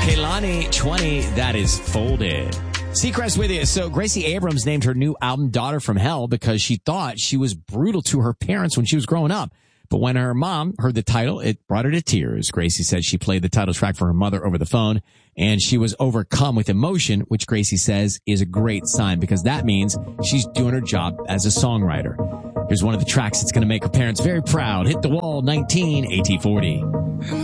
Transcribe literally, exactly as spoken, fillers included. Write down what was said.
Kehlani, twenty, that is Folded. Seacrest with you. So Gracie Abrams named her new album Daughter from Hell because she thought she was brutal to her parents when she was growing up. But when her mom heard the title, it brought her to tears. Gracie said she played the title track for her mother over the phone, and she was overcome with emotion, which Gracie says is a great sign because that means she's doing her job as a songwriter. Here's one of the tracks that's going to make her parents very proud. Hit the Wall, nineteen, A T forty.